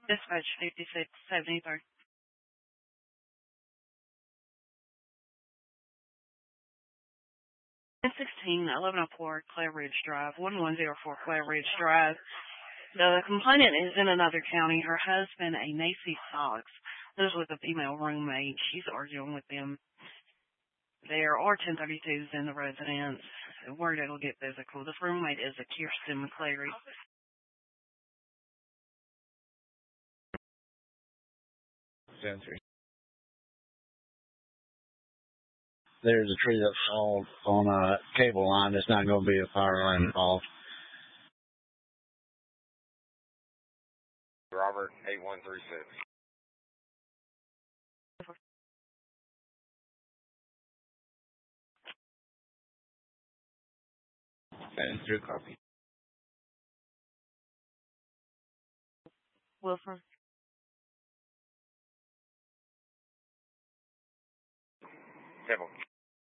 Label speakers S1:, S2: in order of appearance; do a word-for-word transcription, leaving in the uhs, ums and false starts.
S1: Dispatch fifty-six seventy-three. ten sixteen, eleven oh four, Clare Ridge Drive, one one zero four Clare Ridge Drive. The complainant is in another county. Her husband, a Macy Sox, lives with a female roommate. She's arguing with them. There are ten thirty-twos in the residence. Word it'll get physical. This roommate is a Kirsten McCleary.
S2: Sensor. There's a tree that falls on a cable line. It's not going to be a fire line involved.
S3: Robert, eight one three six.
S2: Sensor copy.
S1: Wilford.
S3: Table.